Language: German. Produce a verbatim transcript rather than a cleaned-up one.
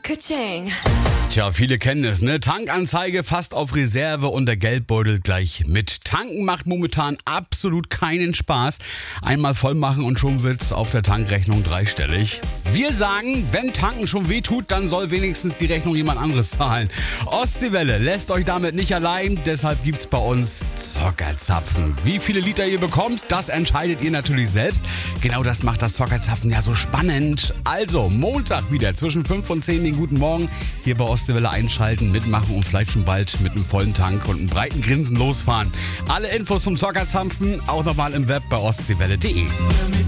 Ka-ching. Tja, viele kennen es, ne? Tankanzeige fast auf Reserve und der Geldbeutel gleich mit. Tanken macht momentan absolut keinen Spaß. Einmal voll machen und schon wird's auf der Tankrechnung dreistellig. Wir sagen, wenn Tanken schon wehtut, dann soll wenigstens die Rechnung jemand anderes zahlen. Ostseewelle lässt euch damit nicht allein, deshalb gibt's bei uns Zockerzapfen. Wie viele Liter ihr bekommt, das entscheidet ihr natürlich selbst. Genau das macht das Zockerzapfen ja so spannend. Also, Montag wieder zwischen fünf und zehn den guten Morgen hier bei Ostseewelle einschalten, mitmachen und vielleicht schon bald mit einem vollen Tank und einem breiten Grinsen losfahren. Alle Infos zum Zockerzapfen auch nochmal im Web bei ostseewelle punkt de.